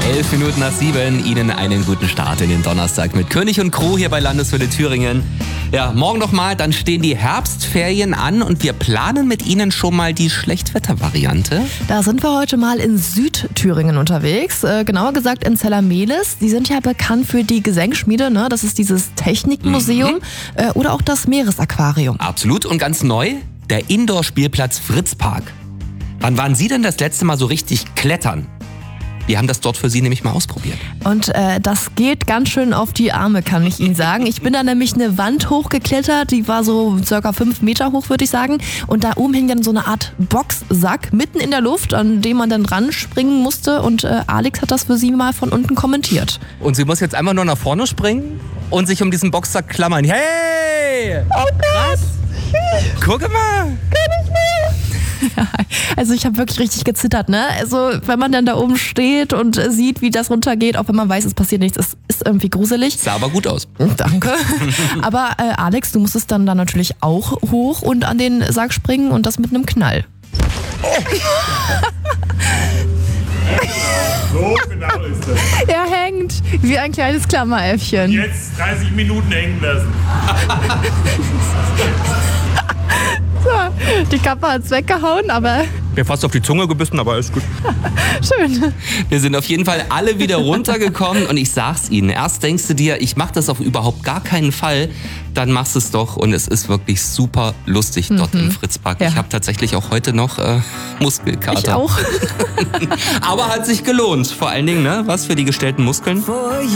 7:11. Ihnen einen guten Start in den Donnerstag mit König und Crew hier bei Landeswelle Thüringen. Ja, morgen nochmal, dann stehen die Herbstferien an und wir planen mit Ihnen schon mal die Schlechtwettervariante. Da sind wir heute mal in Südthüringen unterwegs, genauer gesagt in Zellermehlis. Die sind ja bekannt für die Gesenkschmiede, ne? Das ist dieses Technikmuseum oder auch das Meeresaquarium. Absolut, und ganz neu, der Indoor-Spielplatz Fritzpark. Wann waren Sie denn das letzte Mal so richtig klettern? Wir haben das dort für Sie nämlich mal ausprobiert. Und das geht ganz schön auf die Arme, kann ich Ihnen sagen. Ich bin da nämlich eine Wand hochgeklettert, die war so circa 5 Meter hoch, würde ich sagen. Und da oben hing dann so eine Art Boxsack mitten in der Luft, an dem man dann ranspringen musste. Und Alex hat das für Sie mal von unten kommentiert. Und sie muss jetzt einfach nur nach vorne springen und sich um diesen Boxsack klammern. Hey! Oh Gott! Guck mal! Also ich habe wirklich richtig gezittert, ne? Also wenn man dann da oben steht und sieht, wie das runtergeht, auch wenn man weiß, es passiert nichts, es ist irgendwie gruselig. Sah aber gut aus. Danke. Aber Alex, du musstest dann natürlich auch hoch und an den Sarg springen und das mit einem Knall. So genau ist das. Er hängt wie ein kleines Klammeräffchen. Jetzt 30 Minuten hängen lassen. So, die Kappe hat's weggehauen, aber Mir fast auf die Zunge gebissen, aber ist gut. schön. Wir sind auf jeden Fall alle wieder runtergekommen und ich sag's Ihnen, erst denkst du dir, ich mach das auf überhaupt gar keinen Fall, dann machst du es doch und es ist wirklich super lustig dort im Fritzpark. Ja. Ich habe tatsächlich auch heute noch Muskelkater. Ich auch. Aber hat sich gelohnt, vor allen Dingen, ne? Was für die gestellten Muskeln.